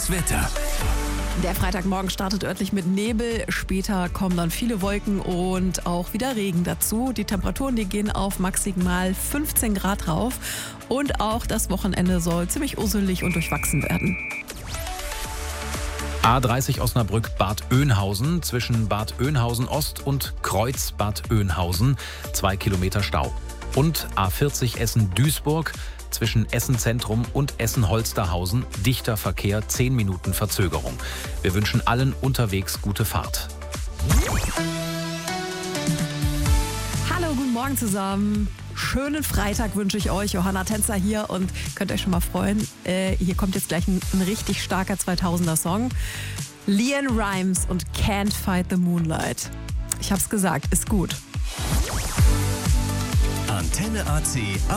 Das Wetter. Der Freitagmorgen startet örtlich mit Nebel, später kommen dann viele Wolken und auch wieder Regen dazu. Die Temperaturen, die gehen auf maximal 15 Grad rauf und auch das Wochenende soll ziemlich usselig und durchwachsen werden. A30 Osnabrück-Bad Oeynhausen zwischen Bad Oeynhausen Ost und Kreuz Bad Oeynhausen 2 Kilometer Stau. Und A40 Essen-Duisburg zwischen Essen-Zentrum und Essen-Holsterhausen dichter Verkehr, 10 Minuten Verzögerung. Wir wünschen allen unterwegs gute Fahrt. Hallo, guten Morgen zusammen. Schönen Freitag wünsche ich euch. Johanna Tänzer hier und könnt euch schon mal freuen. Hier kommt jetzt gleich ein richtig starker 2000er-Song. LeAnn Rimes und Can't Fight the Moonlight. Ich hab's gesagt, ist gut. Antenne AC.